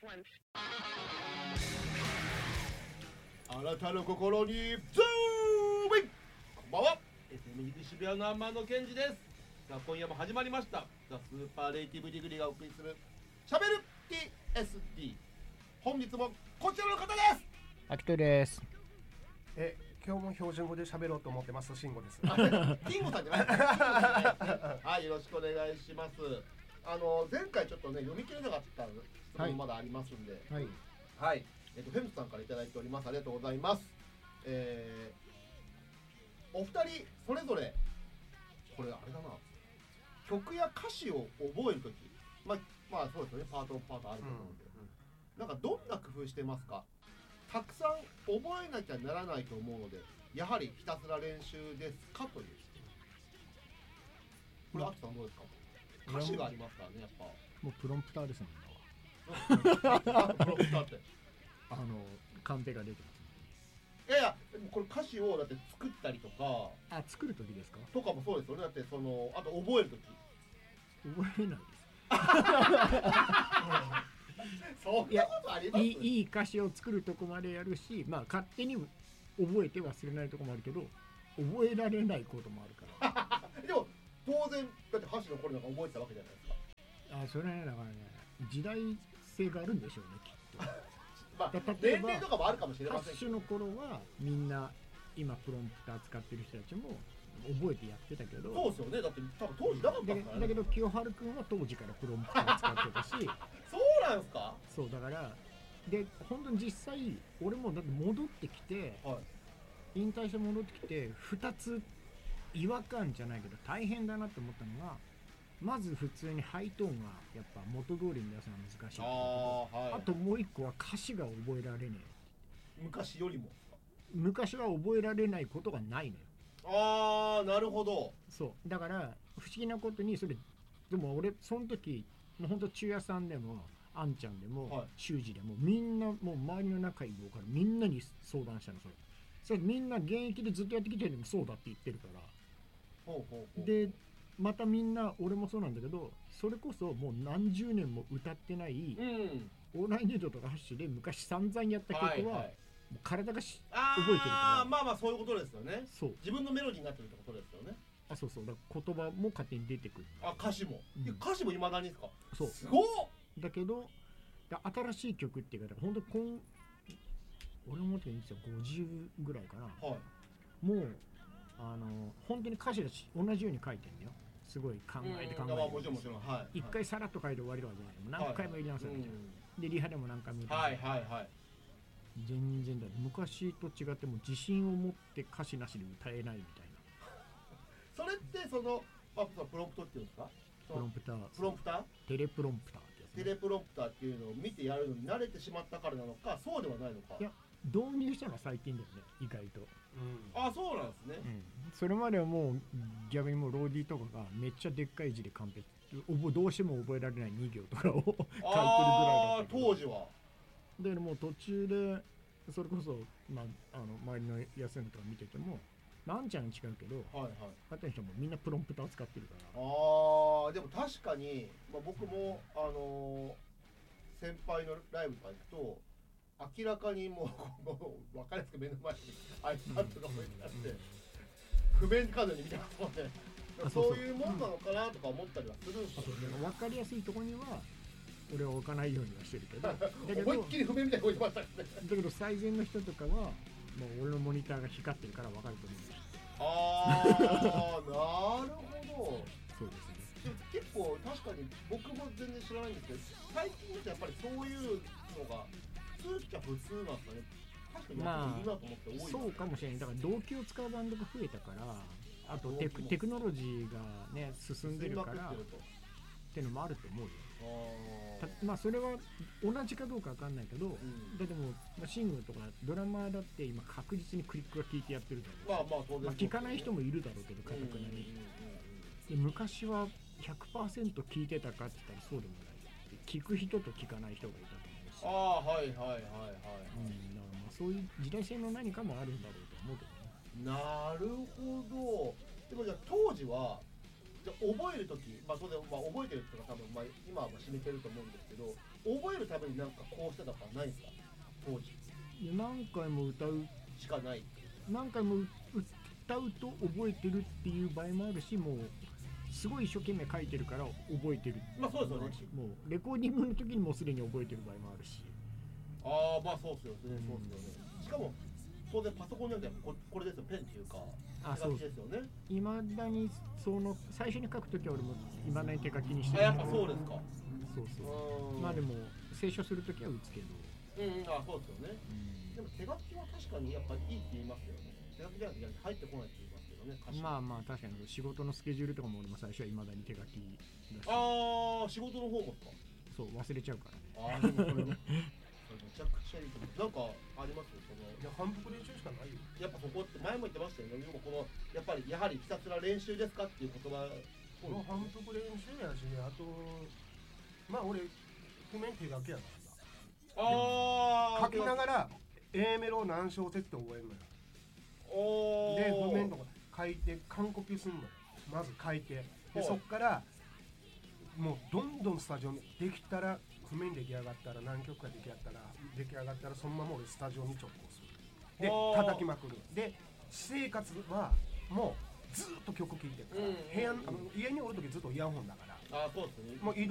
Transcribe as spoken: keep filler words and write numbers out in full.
あなたの心にズームイン。こんばんは、 エスエム 西渋谷のアンマーのケンジです。さあ今夜も始まりましたザ・スーパーレイティブディグリーがお送りするしゃべる ティーエスディー。 本日もこちらの方です。 アキトです。 え、今日も標準語で喋ろうと思ってます。慎吾です。 キングさんじゃないですか。はい、よろしくお願いします。あの前回ちょっとね読み切れなかった質問まだありますんで、 はい、 はい、えっとフェムスさんからいただいております。ありがとうございます。えー、お二人それぞれこれあれだな、曲や歌詞を覚えるとき、まあまあそうですよね、パートパートあると思うんで、うんうん、なんかどんな工夫してますか？たくさん覚えなきゃならないと思うので、やはりひたすら練習ですかという。これアキさんどうですか？歌詞がありますからね、やっぱ。 もうプロンプターですもんね。 プロンプターってあのカンペが出てます。 いやいや、でもこれ歌詞をだって作ったりとか、 あ、作るときですか？ とかもそうですよね。だってそのあと覚えるとき。 覚えないです。 そんなことあります？ いい、いい歌詞を作るとこまでやるし、まあ勝手に覚えて忘れないとこもあるけど、覚えられないこともあるから。 でも当然だって箸のこれなんか覚えてたわけじゃないですか。 あ、それはね、だからね、時代性があるんでしょうね、きっと。 まあ、 例えば年齢とかもあるかもしれませんけど、 ハッシュの頃はみんな今プロンプター使ってる人たちも覚えてやってたけど、 そうですよね。だって多分当時なかったからね。 だけど清春くんは当時からプロンプター使ってたしそうなんですか？ そうだからで本当に実際俺もだって戻ってきて、 はい、 引退して戻ってきてふたつ違和感じゃないけど大変だなって思ったのが、まず普通にハイトーンがやっぱ元通りに出すのは難しいっていうこと、あ、はい、あともう一個は歌詞が覚えられねえ。昔よりも昔は覚えられないことがないのよ。 あー、なるほど。 そうだから不思議なことにそれでも俺その時本当中屋さんでもあんちゃんでも、はい、修二でもみんなもう周りの仲いい子からみんなに相談したの。それそれみんな現役でずっとやってきてるのもそうだって言ってるから。 ほうほうほう。 でまたみんな俺もそうなんだけど、それこそもう何十年も歌ってない、うん、オーライネットとかハッシュで昔散々やった曲は、はいはい、もう体がし覚えてるから。 あまあまあそういうことですよね。そう自分のメロディーになってるってことですよね。 あ、そうそう、だから言葉も勝手に出てくる。 あ、歌詞も、うん、歌詞も未だにですか？ そう、 すごっ。 だけど新しい曲っていうか本当こん俺もっていいんですよ、ごじゅうぐらいかな、はい、もうあの本当に歌詞が同じように書いてるんだよ。すごい考えて考えて、 もちろんもちろん、はい、 一回さらっと書いて終わりとかじゃない、何回も入れ直さないじゃん、はい、でリハでも何回も入れ直さない、はいはいはい、全然だ。昔と違っても自信を持って歌詞なしで歌えないみたいな。 それってそのあプロンプトっていうんですか？ プロンプター、 プロンプター、 テレプロンプターってやつ、ね、 テレプロンプターっていうのを見てやるのに慣れてしまったからなのか、そうではないのか。 いや、導入したのは最近だよね、意外と、 うん、あ、そうなんですね、 うん、それまではもう逆にもうローディーとかがめっちゃでっかい字で完璧、どうしても覚えられないに行とかを書いてるぐらいだったけど、 当時はでもう途中でそれこそ、まあ、あの周りの休みとか見ててもなんちゃん違うけど、はいはい、あとの人もみんなプロンプター使ってるから。 ああ、でも確かに、まあ、僕も、あのー、先輩のライブとか行くと明らかにもう分かりやすく目の前に iPad が置いてあって、うん、譜面カードに見てますもんね。そういうもんなのかなとか思ったりはするんですよね。 分かりやすいところには俺は置かないようにはしてるけど、だけど思いっきり譜面みたいに置いてましたね。 だけど最前の人とかはもう俺のモニターが光ってるから分かると思うんです。 あー、なるほど。 そうですね。 結構確かに僕も全然知らないんですけど、最近ってやっぱりそういうのが普通っちゃ普通なんですかね。確かにやっていいなと思って多い、まあ、 そうかもしれない。だから動機を使うバンドが増えたから、あとテク、テクノロジーがね進んでるからっていうのもあると思うよ。あ、まあそれは同じかどうかわかんないけど、うん、だってもう、まあ、シングルとかドラマーだって今確実にクリックが効いてやってるだろう。まあまあ当然、まあ、聞かない人もいるだろうけど、かたくなに。で昔は ひゃくパーセント 聞いてたかって言ったらそうでもない。聞く人と聞かない人がいたと思うし。 ああ、はいはいはいはい、うん、 だからまあそういう時代性の何かもあるんだろうと思うけどね。 なるほど。でもじゃあ当時はじゃあ覚えるとき、まあ当然、まあ、覚えてる人が多分、まあ、今は染みてると思うんですけど、覚えるためになんかこうしてたとかないですか当時。 何回も歌うしかない。 何回も歌うと覚えてるっていう場合もあるし、もうすごい一生懸命書いてるから覚えてる。 まあそうですよね。 もうレコーディングの時にもうすでに覚えてる場合もあるし。 ああ、まあそうですよね、そうですよね。しかも当然パソコンによってはここれですよ、ペンっていうか手書きですよね。 いまだにその最初に書くときは俺もいまだに手書きにしてる。 あ、やっぱそうですか。 そうそう。まあでも清書するときは打つけど。 うん、あ、そうですよね。でも手書きは確かにやっぱりいいって言いますよね。手書きじゃなくて入ってこないって言いますけどね。 まあまあ確かに仕事のスケジュールとかも俺も最初はいまだに手書きだし。 ああ、仕事の方もですか。 そう忘れちゃうから。 ああ、でもこれね。めちゃくちゃいいと思う。なんかありますよ、その。 いや、反復練習しかないよ。 やっぱそこって前も言ってましたよね。でもこのやっぱりやはりひたすら練習ですかっていう言葉。 この反復練習やし、あとまあ俺譜面手書きやからさ。ああ。書きながら A メロ何小節って覚えるのよ。 おで譜面とか書いて完コピすんのよ。まず書いて、でそっからもうどんどんスタジオにできたら譜面出来上がったら何曲か出来上がったら出来上がったらそのまま俺スタジオに直行する。で叩きまくる。で私生活はもうずっと曲聴いてるから、部屋あの家におる時ずっとイヤホンだから。 あ、そうですね。 もう移動